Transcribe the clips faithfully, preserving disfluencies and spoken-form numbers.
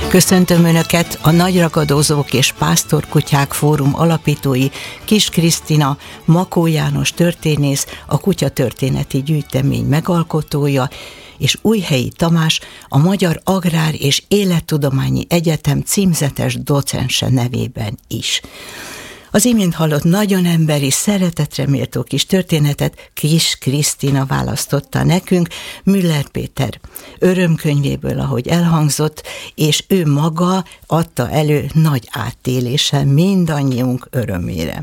Köszöntöm Önöket, a Nagyragadozók és Pásztorkutyák Fórum alapítói Kiss Krisztina, Makó János történész, a Kutyatörténeti Gyűjtemény megalkotója, és Újhelyi Tamás, a Magyar Agrár és Élettudományi Egyetem címzetes docense nevében is. Az imént hallott nagyon emberi, szeretetre méltó kis történetet Kiss Krisztina választotta nekünk, Müller Péter örömkönyvéből, ahogy elhangzott, és ő maga adta elő nagy áttéléssel mindannyiunk örömére.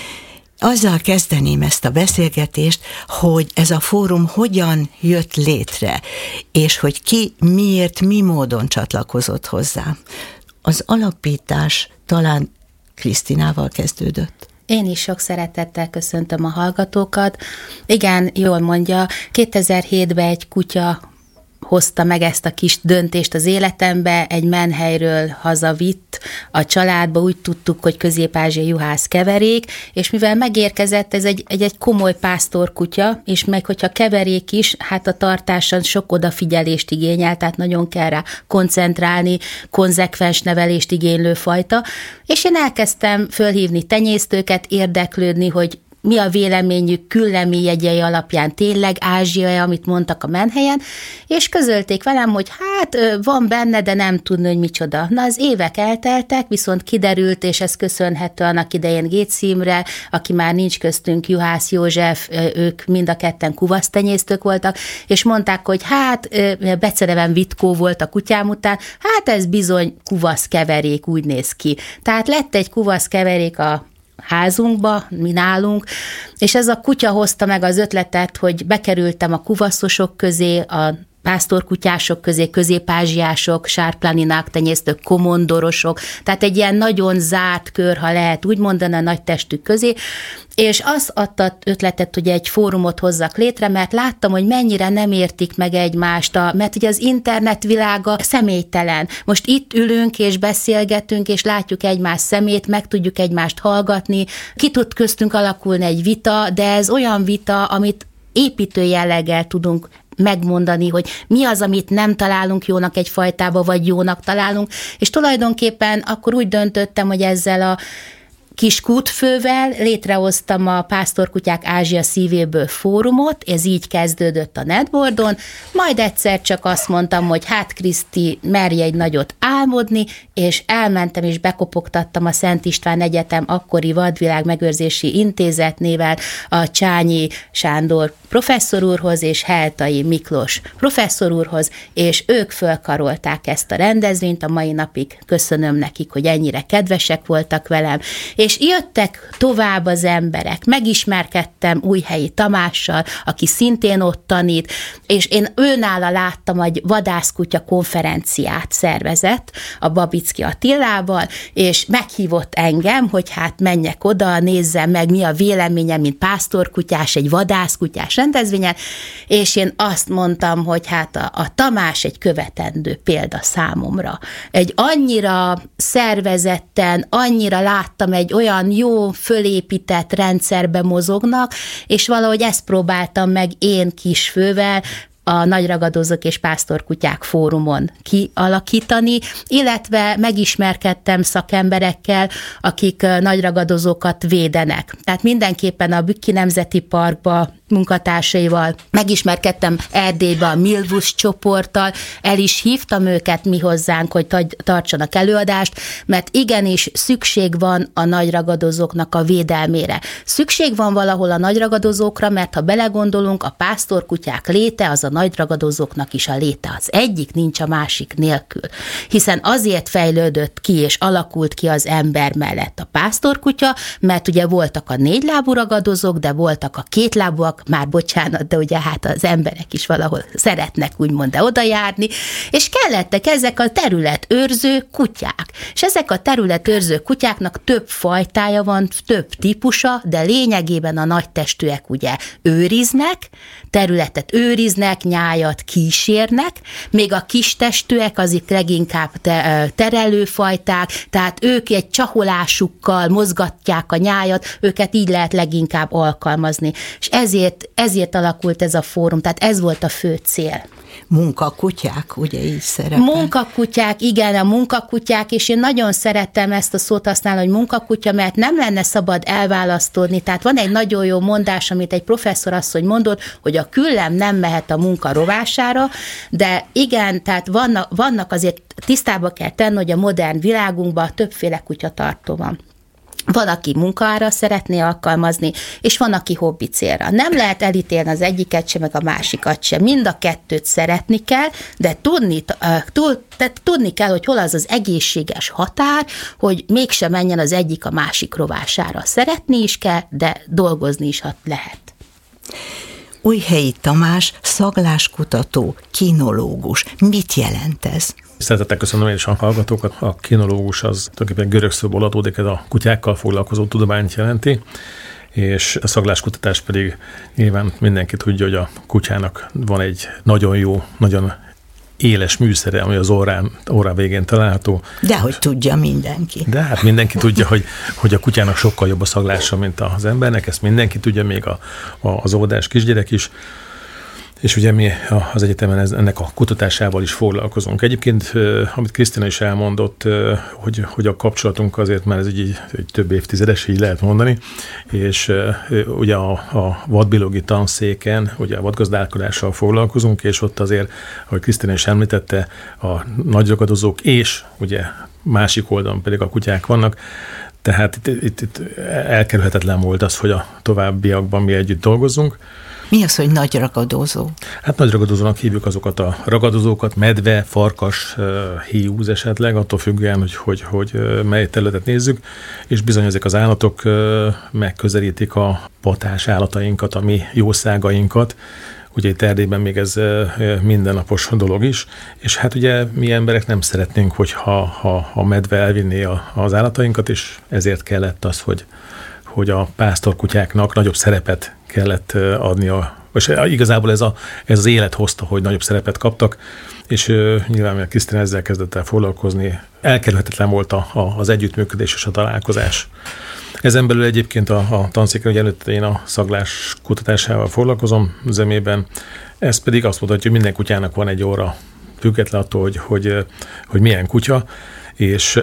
Azzal kezdeném ezt a beszélgetést, hogy ez a fórum hogyan jött létre, és hogy ki miért, mi módon csatlakozott hozzá. Az alapítás talán Krisztinával kezdődött. Én is sok szeretettel köszöntöm a hallgatókat. Igen, jól mondja, kétezer-hétben egy kutya hozta meg ezt a kis döntést az életembe, egy menhelyről hazavitt a családba, úgy tudtuk, hogy közép-ázsiai juhász keverék, és mivel megérkezett, ez egy, egy, egy komoly pásztorkutya, és meg hogyha keverék is, hát a tartáson sok odafigyelést igényel, tehát nagyon kell rá koncentrálni, konzekvens nevelést igénylő fajta, és én elkezdtem fölhívni tenyésztőket, érdeklődni, hogy mi a véleményük küllemi jegyei alapján tényleg ázsiai, amit mondtak a menhelyen, és közölték velem, hogy hát van benne, de nem tudni, hogy micsoda. Na, az évek elteltek, viszont kiderült, és ez köszönhető annak idején Gécz Imre, aki már nincs köztünk, Juhász József, ők mind a ketten kuvasztenyésztők voltak, és mondták, hogy hát beceneven Vitkó volt a kutyám után, hát ez bizony kuvaszkeverék, úgy néz ki. Tehát lett egy kuvaszkeverék a házunkba, mi nálunk, és ez a kutya hozta meg az ötletet, hogy bekerültem a kuvaszosok közé, a pásztorkutyások közé, közép-ázsiások, sárpláninák, tenyésztők, komondorosok, tehát egy ilyen nagyon zárt kör, ha lehet úgy mondani, a nagy testük közé, és azt adta ötletet, hogy egy fórumot hozzak létre, mert láttam, hogy mennyire nem értik meg egymást, a, mert ugye az internet világa személytelen. Most itt ülünk és beszélgetünk, és látjuk egymás szemét, meg tudjuk egymást hallgatni, ki tud köztünk alakulni egy vita, de ez olyan vita, amit építő jelleggel tudunk megmondani, hogy mi az, amit nem találunk jónak egy fajtába, vagy jónak találunk, és tulajdonképpen akkor úgy döntöttem, hogy ezzel a kis kútfővel létrehoztam a Pásztorkutyák Ázsia szívéből fórumot, ez így kezdődött a netboardon, majd egyszer csak azt mondtam, hogy hát Kriszti, merj egy nagyot álmodni, és elmentem és bekopogtattam a Szent István Egyetem akkori Vadvilág Megőrzési Intézetnével a Csányi Sándor professzor úrhoz és Heltai Miklós professzor úrhoz, és ők fölkarolták ezt a rendezvényt, a mai napig köszönöm nekik, hogy ennyire kedvesek voltak velem, és jöttek tovább az emberek, megismerkedtem Újhelyi Tamással, aki szintén ott tanít, és én őnála láttam, hogy vadászkutya konferenciát szervezett a Babicki Attilával, és meghívott engem, hogy hát menjek oda, nézzem meg, mi a véleményem, mint pásztorkutyás, egy vadászkutyás rendezvényen, és én azt mondtam, hogy hát a, a Tamás egy követendő példa számomra. Egy annyira szervezetten, annyira láttam, egy olyan jó, fölépített rendszerbe mozognak, és valahogy ezt próbáltam meg én kisfővel a Nagyragadozók és Pásztorkutyák Fórumon kialakítani, illetve megismerkedtem szakemberekkel, akik nagyragadozókat védenek. Tehát mindenképpen a Bükki Nemzeti Parkba munkatársaival megismerkedtem, Erdélybe a Milvus csoporttal, el is hívtam őket mi hozzánk, hogy tartsanak előadást, mert igenis szükség van a nagyragadozóknak a védelmére. Szükség van valahol a nagyragadozókra, mert ha belegondolunk, a pásztorkutyák léte az a nagyragadozóknak is a léte. Az egyik nincs a másik nélkül. Hiszen azért fejlődött ki és alakult ki az ember mellett a pásztorkutya, mert ugye voltak a négylábú ragadozók, de voltak a kétlábúak, már bocsánat, de ugye hát az emberek is valahol szeretnek úgymond de oda járni, és kellettek ezek a területőrző kutyák. És ezek a területőrző kutyáknak több fajtája van, több típusa, de lényegében a nagytestűek ugye őriznek, területet őriznek, nyájat kísérnek, még a kistestűek azok leginkább te, terelőfajták, tehát ők egy csaholásukkal mozgatják a nyájat, őket így lehet leginkább alkalmazni. És ezért, ezért alakult ez a fórum, tehát ez volt a fő cél. munkakutyák, ugye így szerepel? Munkakutyák, igen, a munkakutyák, és én nagyon szerettem ezt a szót használni, hogy munkakutya, mert nem lenne szabad elválasztódni. Tehát van egy nagyon jó mondás, amit egy professzor asszony mondott, hogy a küllem nem mehet a munka rovására, de igen, tehát vannak, vannak azért tisztába kell tenni, hogy a modern világunkban többféle kutyatartó van. Van, aki munkára szeretné alkalmazni, és van, aki hobbi célra. Nem lehet elítélni az egyiket sem, meg a másikat sem. Mind a kettőt szeretni kell, de tudni, tehát tudni kell, hogy hol az az egészséges határ, hogy mégsem menjen az egyik a másik rovására. Szeretni is kell, de dolgozni is lehet. Újhelyi Tamás, szagláskutató, kinológus. Mit jelent ez? Szeretettel köszönöm én is a hallgatókat. A kinológus az tulajdonképpen görög szóból adódik, ez a kutyákkal foglalkozó tudományt jelenti, és a szagláskutatás pedig nyilván mindenki tudja, hogy a kutyának van egy nagyon jó, nagyon éles műszere, ami az órán, órá végén található. De hogy tudja mindenki. De hát mindenki tudja, hogy, hogy a kutyának sokkal jobb a szaglása, mint az embernek, ezt mindenki tudja, még a, a, az óvodás kisgyerek is. És ugye mi az egyetemen ennek a kutatásával is foglalkozunk. Egyébként, amit Krisztina is elmondott, hogy, hogy a kapcsolatunk azért már ez egy, egy több évtizedes, így lehet mondani, és ugye a, a vadbiológiai tanszéken, ugye a vadgazdálkodással foglalkozunk, és ott azért, ahogy Krisztina is említette, a nagyragadozók és ugye másik oldalon pedig a kutyák vannak, tehát itt, itt, itt elkerülhetetlen volt az, hogy a továbbiakban mi együtt dolgozzunk. Mi az, hogy nagy ragadozó? Hát nagy ragadozónak hívjuk azokat a ragadozókat, medve, farkas, hiúz esetleg, attól függően, hogy, hogy, hogy mely területet nézzük, és bizony ezek az állatok megközelítik a patás állatainkat, a mi jószágainkat. Ugye itt Erdélyben még ez mindennapos dolog is, és hát ugye mi emberek nem szeretnénk, hogyha ha, a medve elvinné a, az állatainkat, és ezért kellett az, hogy hogy a pásztorkutyáknak nagyobb szerepet kellett adni, a, és igazából ez, a, ez az élet hozta, hogy nagyobb szerepet kaptak, és uh, nyilván, mert Krisztina ezzel kezdett el foglalkozni, elkerülhetetlen volt a, a, az együttműködés és a találkozás. Ezen belül egyébként a, a tanszéken, hogy előtte én a szaglás kutatásával foglalkozom zömében, ez pedig azt mutatja, hogy minden kutyának van egy óra, független attól, hogy, hogy, hogy milyen kutya, és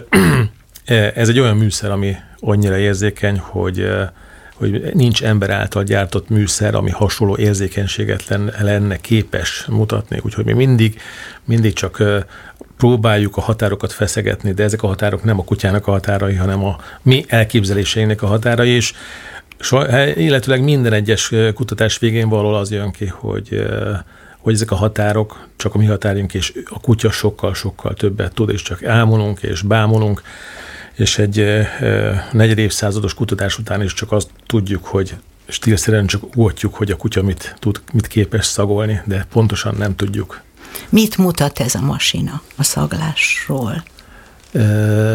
ez egy olyan műszer, ami annyira érzékeny, hogy, hogy nincs ember által gyártott műszer, ami hasonló érzékenységet lenne, lenne képes mutatni. Úgyhogy mi mindig, mindig csak próbáljuk a határokat feszegetni, de ezek a határok nem a kutyának a határai, hanem a mi elképzeléseinek a határai, és illetőleg minden egyes kutatás végén valahol az jön ki, hogy hogy ezek a határok csak a mi határunk, és a kutya sokkal-sokkal többet tud, és csak ámulunk és bámulunk, és egy e, e, negyed évszázados kutatás után is csak azt tudjuk, hogy stílszerűen csak ugatjuk, hogy a kutya mit tud, mit képes szagolni, de pontosan nem tudjuk. Mit mutat ez a masina a szaglásról? E,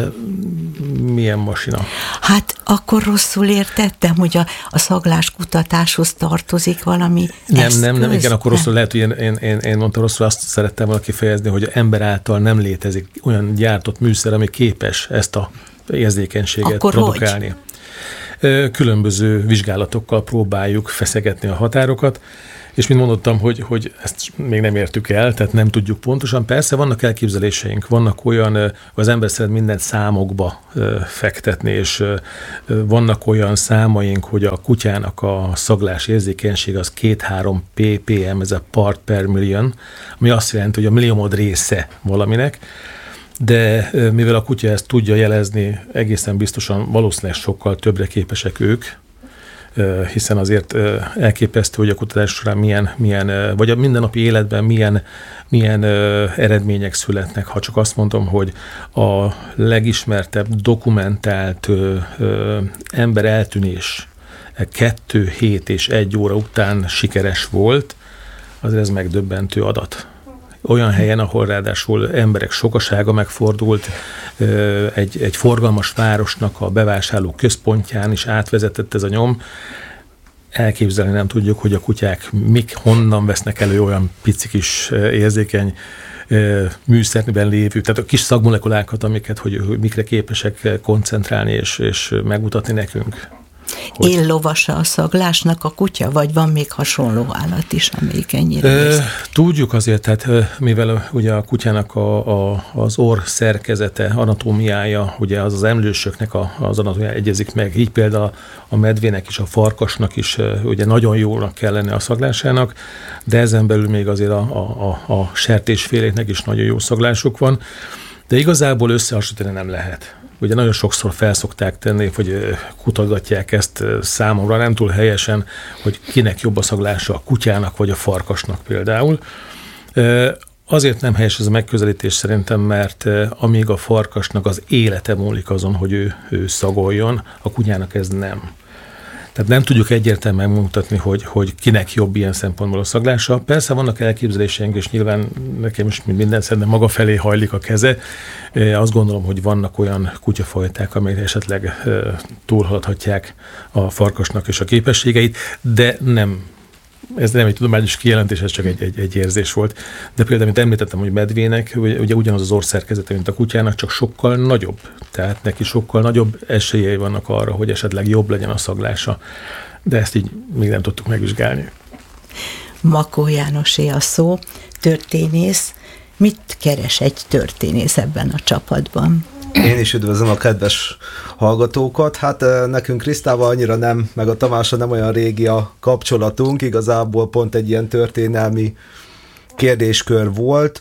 milyen masina? Hát akkor rosszul értettem, hogy a, a szagláskutatáshoz tartozik valami Nem, eszköz? nem, nem, igen, akkor rosszul lehet, hogy én, én, én, én mondtam rosszul, azt szerettem volna kifejezni, hogy ember által nem létezik olyan gyártott műszer, ami képes ezt a érzékenységet akkor produkálni. Hogy? Különböző vizsgálatokkal próbáljuk feszegetni a határokat, és mint mondottam, hogy, hogy ezt még nem értük el, tehát nem tudjuk pontosan. Persze vannak elképzeléseink, vannak olyan, hogy az ember szeret mindent számokba fektetni, és vannak olyan számaink, hogy a kutyának a szaglás érzékenység az két-három ppm, ez a part per million, ami azt jelenti, hogy a milliómod része valaminek, de mivel a kutya ezt tudja jelezni, egészen biztosan valószínűleg sokkal többre képesek ők, hiszen azért elképesztő, hogy a kutatás során milyen, milyen vagy a mindennapi életben milyen, milyen eredmények születnek. Ha csak azt mondom, hogy a legismertebb dokumentált ember eltűnés kettő hét és egy óra után sikeres volt, azért ez megdöbbentő adat. Olyan helyen, ahol ráadásul emberek sokasága megfordult, egy, egy forgalmas városnak a bevásárló központján is átvezetett ez a nyom. Elképzelni nem tudjuk, hogy a kutyák mik, honnan vesznek elő olyan pici kis érzékeny műszerben lévő, tehát a kis szagmolekulákat, amiket, hogy, hogy mikre képesek koncentrálni és, és megmutatni nekünk. hogy... Éllovasa a szaglásnak a kutya, vagy van még hasonló állat is, amelyik ennyire e, Tudjuk azért, tehát mivel ugye a kutyának a, a, az orr szerkezete, anatómiája, ugye az az emlősöknek a, az anatómiája egyezik meg, így például a medvének is, a farkasnak is ugye nagyon jónak kell lenni a szaglásának, de ezen belül még azért a, a, a, a sertésféléknek is nagyon jó szaglásuk van, de igazából összehasonlítani nem lehet. Ugye nagyon sokszor felszokták tenni, hogy kutatgatják ezt számomra, nem túl helyesen, hogy kinek jobb a szaglása, a kutyának vagy a farkasnak például. Azért nem helyes ez a megközelítés szerintem, mert amíg a farkasnak az élete múlik azon, hogy ő, ő szagoljon, a kutyának ez nem. Tehát nem tudjuk egyértelműen megmutatni, hogy, hogy kinek jobb ilyen szempontból a szaglása. Persze vannak elképzeléseink, és nyilván nekem is minden szerintem maga felé hajlik a keze. Azt gondolom, hogy vannak olyan kutyafajták, amelyek esetleg túlhaladhatják a farkasnak és a képességeit, de nem. Ez nem egy tudományos kijelentés, ez csak egy, egy, egy érzés volt. De például, mint említettem, hogy medvének, ugye ugyanaz az orrszerkezete, mint a kutyának, csak sokkal nagyobb. Tehát neki sokkal nagyobb esélyei vannak arra, hogy esetleg jobb legyen a szaglása. De ezt így még nem tudtuk megvizsgálni. Makó Jánosé a szó, történész. Mit keres egy történész ebben a csapatban? Én is üdvözlöm a kedves hallgatókat. Hát nekünk Krisztával annyira nem, meg a Tamással nem olyan régi a kapcsolatunk, igazából pont egy ilyen történelmi kérdéskör volt.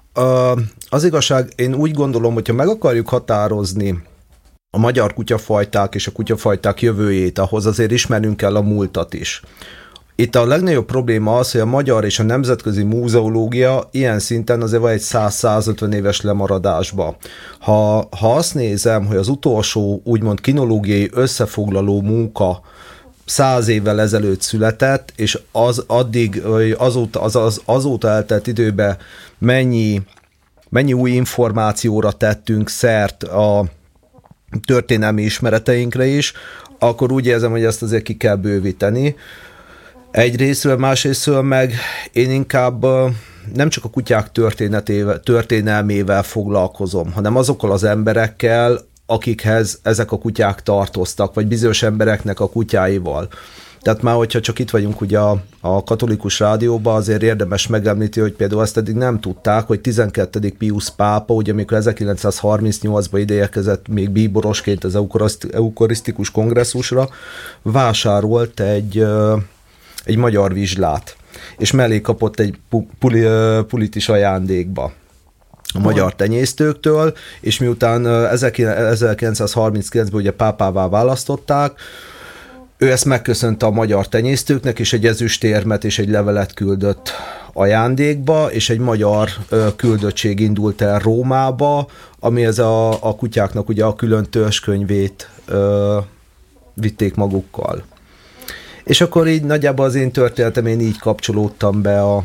Az igazság, én úgy gondolom, hogyha meg akarjuk határozni a magyar kutyafajták és a kutyafajták jövőjét, ahhoz azért ismernünk kell a múltat is. Itt a legnagyobb probléma az, hogy a magyar és a nemzetközi múzeológia ilyen szinten azért van egy száz-százötven éves lemaradásba. Ha, ha azt nézem, hogy az utolsó úgymond kinológiai összefoglaló munka száz évvel ezelőtt született, és az addig, azóta, az, az, azóta eltelt időben mennyi, mennyi új információra tettünk szert a történelmi ismereteinkre is, akkor úgy érzem, hogy ezt azért ki kell bővíteni. Egyrészről, másrészről meg én inkább nem csak a kutyák történetével, történelmével foglalkozom, hanem azokkal az emberekkel, akikhez ezek a kutyák tartoztak, vagy bizonyos embereknek a kutyáival. Tehát már, hogyha csak itt vagyunk ugye a, a katolikus rádióban, azért érdemes megemlíteni, hogy például azt eddig nem tudták, hogy tizenkettedik Piusz pápa, ugye amikor ezerkilencszázharmincnyolcban ideérkezett még bíborosként az eukarisztikus kongresszusra, vásárolt egy... egy magyar vizslát, és mellé kapott egy puli, pulit is ajándékba a magyar tenyésztőktől, és miután ezerkilencszázharminckilencben ugye pápává választották, ő ezt megköszönte a magyar tenyésztőknek, és egy ezüstérmet és egy levelet küldött ajándékba, és egy magyar küldöttség indult el Rómába, ami ez a, a kutyáknak ugye a külön törzskönyvét ö, vitték magukkal. És akkor így nagyjából az én történetem, én így kapcsolódtam be a,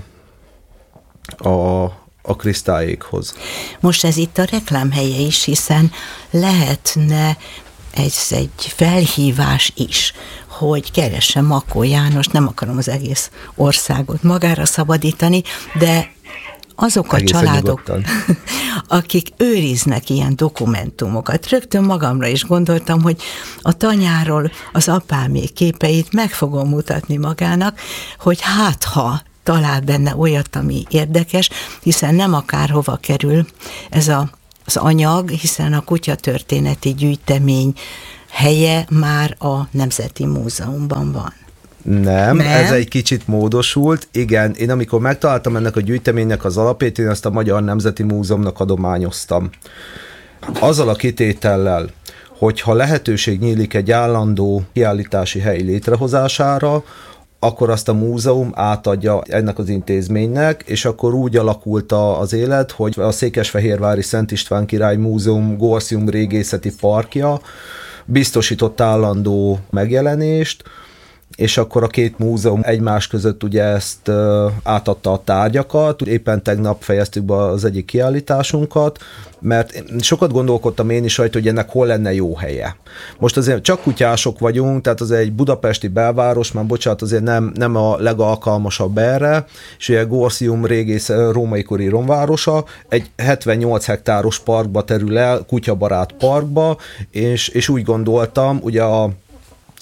a, a Krisztályékhoz. Most ez itt a reklámhelye is, hiszen lehetne ez egy felhívás is, hogy keresse Makó János, nem akarom az egész országot magára szabadítani, de azok a egészen családok, akik őriznek ilyen dokumentumokat. Rögtön magamra is gondoltam, hogy a tanyáról az apámék képeit meg fogom mutatni magának, hogy hát ha talál benne olyat, ami érdekes, hiszen nem akárhova kerül ez a, az anyag, hiszen a kutyatörténeti gyűjtemény helye már a Nemzeti Múzeumban van. Nem, Nem, ez egy kicsit módosult. Igen, én amikor megtaláltam ennek a gyűjteménynek az alapját, én ezt a Magyar Nemzeti Múzeumnak adományoztam. Azzal a kitétellel, hogyha lehetőség nyílik egy állandó kiállítási hely létrehozására, akkor azt a múzeum átadja ennek az intézménynek, és akkor úgy alakult az élet, hogy a Székesfehérvári Szent István Király Múzeum Gorsium Régészeti Parkja biztosított állandó megjelenést, és akkor a két múzeum egymás között ugye ezt uh, átadta a tárgyakat. Éppen tegnap fejeztük be az egyik kiállításunkat, mert sokat gondolkodtam én is rajta, hogy ennek hol lenne jó helye. Most azért csak kutyások vagyunk, tehát az egy budapesti belváros, már bocsánat, azért nem, nem a legalkalmasabb erre, és ugye Gorsium régész római kori romvárosa, egy hetvennyolc hektáros parkba terül el, kutyabarát parkba, és, és úgy gondoltam, ugye a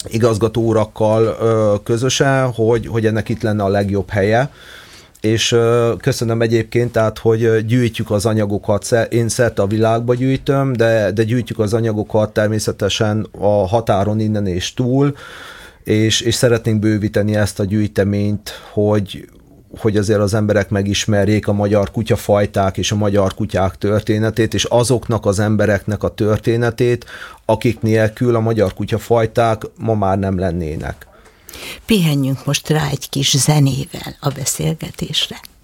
igazgatóurakkal közösen, hogy, hogy ennek itt lenne a legjobb helye. És köszönöm egyébként, tehát, hogy gyűjtjük az anyagokat, én szerte a világba gyűjtöm, de, de gyűjtjük az anyagokat természetesen a határon innen és túl, és, és szeretnénk bővíteni ezt a gyűjteményt, hogy, hogy azért az emberek megismerjék a magyar kutyafajták és a magyar kutyák történetét, és azoknak az embereknek a történetét, akik nélkül a magyar kutyafajták ma már nem lennének. Pihenjünk most rá egy kis zenével a beszélgetésre.